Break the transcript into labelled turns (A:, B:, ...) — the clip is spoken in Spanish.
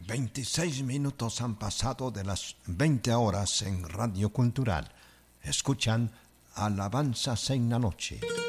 A: 26 minutos han pasado de las 20 horas en Radio Cultural. Escuchan Alabanzas en la Noche.